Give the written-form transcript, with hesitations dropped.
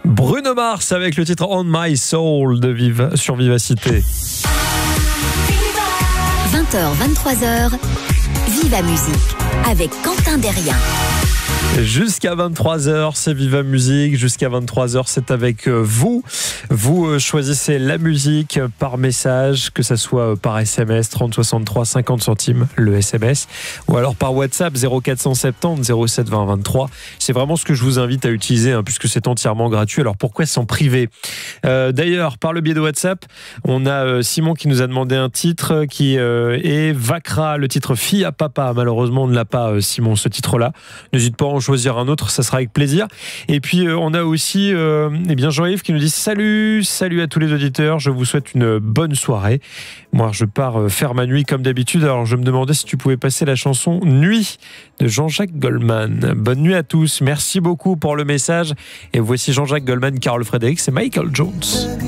Bruno Mars avec le titre On My Soul sur Vivacité. 20h, 23h, Viva Musique avec Quentin Derrien. Jusqu'à 23h, c'est Viva Musique. Jusqu'à 23h, c'est avec vous. Vous choisissez la musique par message, que ce soit par SMS, 30 63 50 centimes le SMS, ou alors par WhatsApp 0470 07 20 23. C'est vraiment ce que je vous invite à utiliser, puisque c'est entièrement gratuit. Alors pourquoi s'en priver ? D'ailleurs, par le biais de WhatsApp, on a Simon qui nous a demandé un titre qui est Vacra, le titre Fille à Papa. Malheureusement, on ne l'a pas, Simon, ce titre-là. N'hésite pas à en choisir un autre, ça sera avec plaisir. Et puis on a aussi Jean-Yves qui nous dit salut à tous les auditeurs, je vous souhaite une bonne soirée. Moi je pars faire ma nuit comme d'habitude, alors je me demandais si tu pouvais passer la chanson Nuit de Jean-Jacques Goldman. Bonne nuit à tous, merci beaucoup pour le message, et voici Jean-Jacques Goldman, Carole Frédéric, c'est Michael Jones.